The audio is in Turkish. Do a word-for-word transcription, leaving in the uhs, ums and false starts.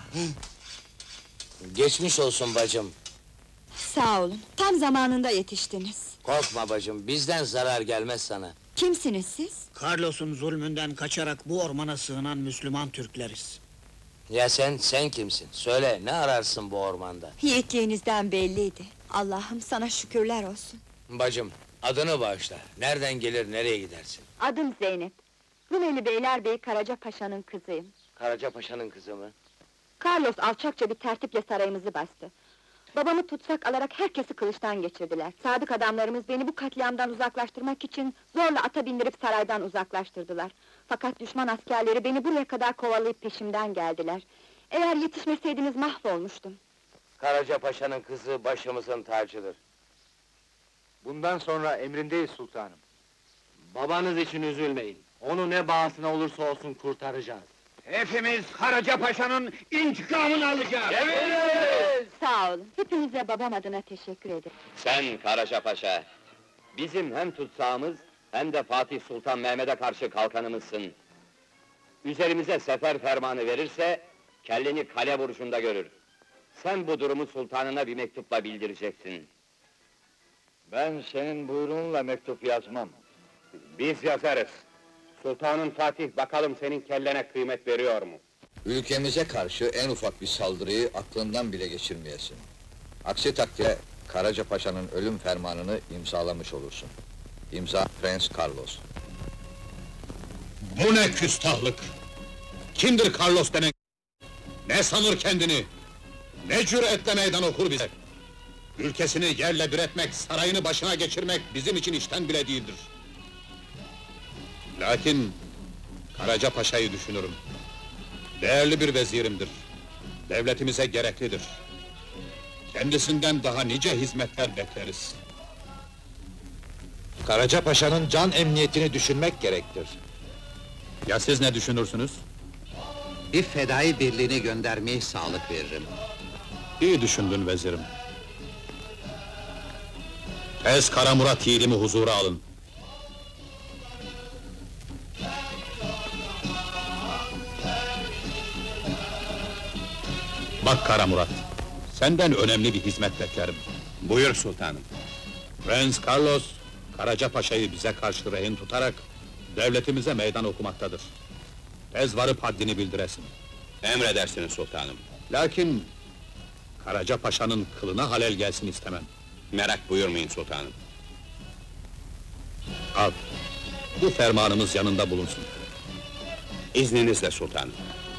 Geçmiş olsun bacım. Sağ olun, tam zamanında yetiştiniz. Korkma bacım, bizden zarar gelmez sana. Kimsiniz siz? Carlos'un zulmünden kaçarak bu ormana sığınan Müslüman Türkleriz. Ya sen, sen kimsin? Söyle, ne ararsın bu ormanda? Yiğitliğinizden belliydi. Allah'ım sana şükürler olsun. Bacım, adını bağışla. Nereden gelir, nereye gidersin? Adım Zeynep. Rumeli Beylerbeyi Karaca Paşa'nın kızıyım. Karaca Paşa'nın kızı mı? Carlos alçakça bir tertiple sarayımızı bastı. Babamı tutsak alarak herkesi kılıçtan geçirdiler. Sadık adamlarımız beni bu katliamdan uzaklaştırmak için zorla ata bindirip saraydan uzaklaştırdılar. Fakat düşman askerleri beni buraya kadar kovalayıp peşimden geldiler. Eğer yetişmeseydiniz mahvolmuştum. Karaca Paşa'nın kızı başımızın tacıdır. Bundan sonra emrindeyiz sultanım. Babanız için üzülmeyin. Onu ne bağısına olursa olsun kurtaracağız. Hepimiz Karaca Paşa'nın intikamını alacağız! Sağ olun, hepinize babam adına teşekkür ederim. Sen Karaca Paşa, bizim hem tutsağımız hem de Fatih Sultan Mehmet'e karşı kalkanımızsın. Üzerimize sefer fermanı verirse, kelleni kale burcunda görür. Sen bu durumu sultanına bir mektupla bildireceksin. Ben senin buyruğunla mektup yazmam. Biz yazarız. Sultanın Fatih bakalım senin kellene kıymet veriyor mu? Ülkemize karşı en ufak bir saldırıyı aklından bile geçirmeyesin. Aksi takdirde Karaca Paşa'nın ölüm fermanını imzalamış olursun. İmza Prens Carlos. Bu ne küstahlık! Kimdir Carlos denen? Ne sanır kendini? Ne cüretle meydan okur bize? Ülkesini yerle bir etmek, sarayını başına geçirmek bizim için işten bile değildir. Lakin Karaca Paşa'yı düşünürüm. Değerli bir vezirimdir. Devletimize gereklidir. Kendisinden daha nice hizmetler bekleriz. Karaca Paşa'nın can emniyetini düşünmek gerektir. Ya siz ne düşünürsünüz? Bir fedai birliğini göndermeyi sağlık veririm. İyi düşündün vezirim. Tez Kara Murat yiğidimi huzura alın. Bak Kara Murat, senden önemli bir hizmet beklerim. Buyur sultanım. Prens Carlos, Karaca Paşa'yı bize karşı rehin tutarak devletimize meydan okumaktadır. Tez varıp haddini bildiresin. Emredersiniz sultanım. Lakin Karaca Paşa'nın kılına halel gelsin istemem. Merak buyurmayın sultanım. Al, bu fermanımız yanında bulunsun. İzninizle sultanım.